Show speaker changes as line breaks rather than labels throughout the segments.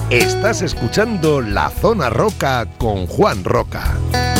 Estás escuchando La Zona Roca con Juan Roca.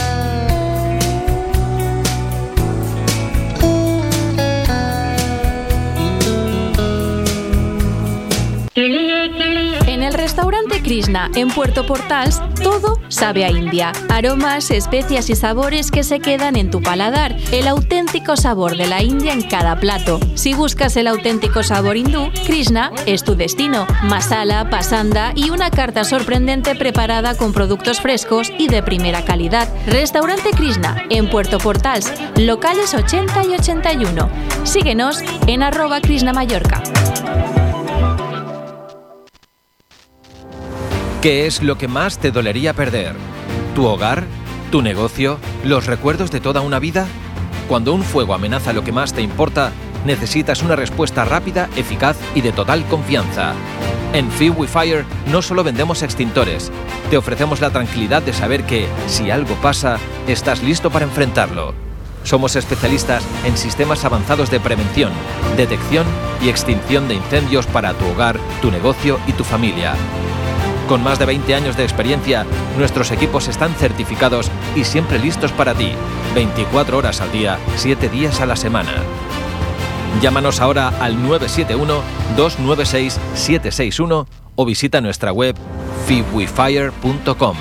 En el restaurante Krishna, en Puerto Portals, todo sabe a India. Aromas, especias y sabores que se quedan en tu paladar. El auténtico sabor de la India en cada plato. Si buscas el auténtico sabor hindú, Krishna es tu destino. Masala, pasanda y una carta sorprendente preparada con productos frescos y de primera calidad. Restaurante Krishna, en Puerto Portals, locales 80 y 81. Síguenos en @KrishnaMallorca.
¿Qué es lo que más te dolería perder? ¿Tu hogar? ¿Tu negocio? ¿Los recuerdos de toda una vida? Cuando un fuego amenaza lo que más te importa, necesitas una respuesta rápida, eficaz y de total confianza. En FeeWeFire no solo vendemos extintores, te ofrecemos la tranquilidad de saber que, si algo pasa, estás listo para enfrentarlo. Somos especialistas en sistemas avanzados de prevención, detección y extinción de incendios para tu hogar, tu negocio y tu familia. Con más de 20 años de experiencia, nuestros equipos están certificados y siempre listos para ti, 24 horas al día, 7 días a la semana. Llámanos ahora al 971-296-761 o visita nuestra web feewefire.com.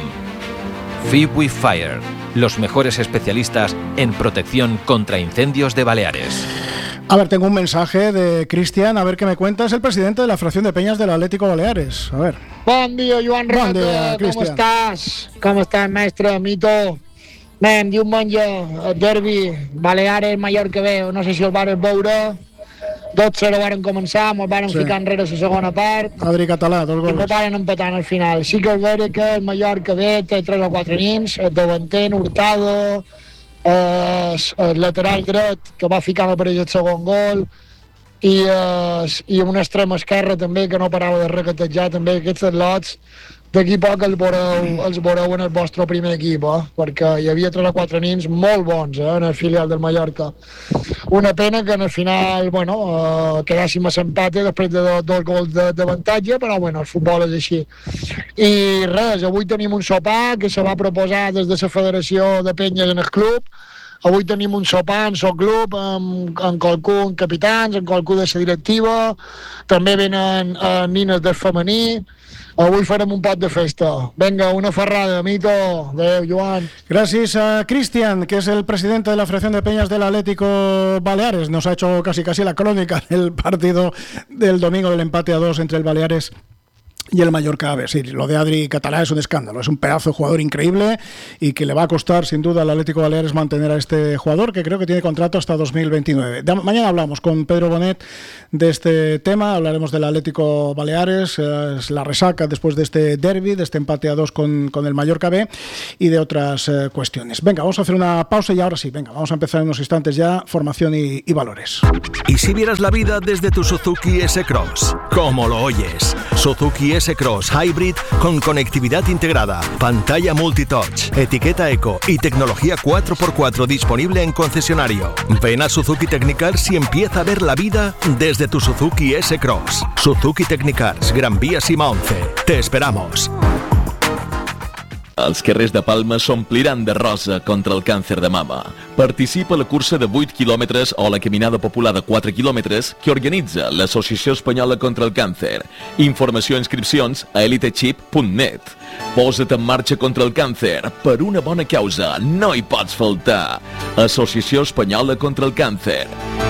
FeeWeFire, los mejores especialistas en protección contra incendios de Baleares.
A ver, tengo un mensaje de Cristian, a ver qué me cuenta. Es el presidente de la Fracción de Peñas del Atlético Baleares. A ver.
Bon dia, Joan Roca. ¿Cómo estás? ¿Cómo estás, maestro Mito? Mem, diumenge, el derbi, Baleares, Mallorca B, no sé si el varen veure. 12-0 varen començar, ens varen ficar enrere la segona part.
Adri Català, 2 gols.
I varen empatant al final. Sí que és vera que el Mallorca B té 3 o 4 nins, el davanter, Hurtado, el lateral dret que va ficar la parella el segon gol i un extrem esquerre també que no parava de regatejar. També aquests lots d'aquí poc els veureu en el vostre primer equip, perquè hi havia 3 o 4 nins molt bons en el filial del Mallorca. Una pena que en el final quedàssim a l'empate després de 2 gols d'avantatge, però el futbol és així. I res, avui tenim un sopar que se va proposar des de la Federació de Penyes en el club. Avui tenim un sopar en el club amb qualcun capitans, amb qualcú de la directiva, també venen nines del femení. Avui farem un pot de festa. Venga, una ferrada, Mito. Adéu, Joan.
Gracias a Cristian, que es el presidente de la Fracción de Peñas del Atlético Baleares. Nos ha hecho casi la crónica del partido del domingo del empate a 2 entre el Baleares y el Mallorca. A ver, sí, lo de Adri Català es un escándalo, es un pedazo de jugador increíble y que le va a costar sin duda al Atlético Baleares mantener a este jugador, que creo que tiene contrato hasta 2029. Mañana hablamos con Pedro Bonet de este tema, hablaremos del Atlético Baleares, la resaca después de este derbi, de este empate a 2 con el Mallorca B y de otras cuestiones. Venga, vamos a hacer una pausa y ahora sí, venga, vamos a empezar en unos instantes ya, formación y valores.
¿Y si vieras la vida desde tu Suzuki S-Cross? ¿Cómo lo oyes? Suzuki S-Cross Hybrid con conectividad integrada, pantalla multitouch, etiqueta eco y tecnología 4x4 disponible en concesionario. Ven a Suzuki Technicars y empieza a ver la vida desde tu Suzuki S-Cross. Suzuki Technicars, Gran Vía Sima 11. Te esperamos.
Els carrers de Palma s'ompliran de rosa contra el càncer de mama. Participa a la cursa de 8 quilòmetres o la caminada popular de 4 quilòmetres que organitza l'Associació Espanyola contra el Càncer. Informació i inscripcions a elitechip.net. Posa't en marxa contra el càncer. Per una bona causa, no hi pots faltar. Associació Espanyola contra el Càncer.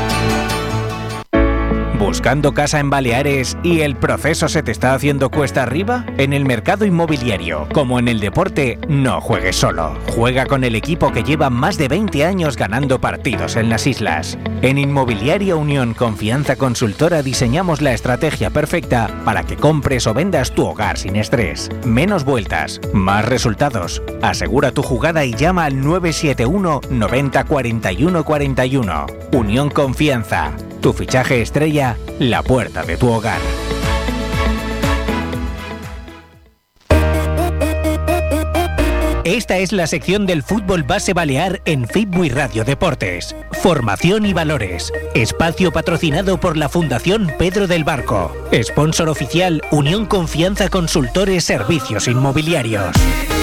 ¿Buscando casa en Baleares y el proceso se te está haciendo cuesta arriba? En el mercado inmobiliario, como en el deporte, no juegues solo. Juega con el equipo que lleva más de 20 años ganando partidos en las islas. En Inmobiliaria Unión Confianza Consultora diseñamos la estrategia perfecta para que compres o vendas tu hogar sin estrés. Menos vueltas, más resultados. Asegura tu jugada y llama al 971 90 41 41. Unión Confianza. Tu fichaje estrella, la puerta de tu hogar. Esta es la sección del fútbol base balear en Fitbuy Radio Deportes. Formación y valores. Espacio patrocinado por la Fundación Pedro del Barco. Sponsor oficial Unión Confianza Consultores Servicios Inmobiliarios.